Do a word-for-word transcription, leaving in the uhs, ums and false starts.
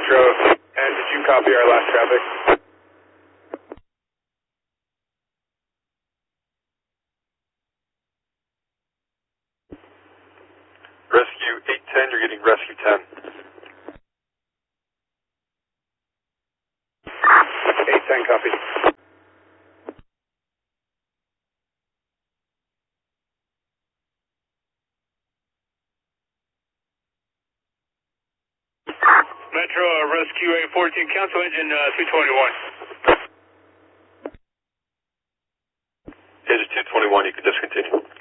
Metro, and did you copy our last traffic? Rescue eight ten, you're getting Rescue ten. eight ten, copy. Metro, uh, Rescue eight fourteen, cancel engine uh, two twenty-one. Engine two twenty-one, you can discontinue.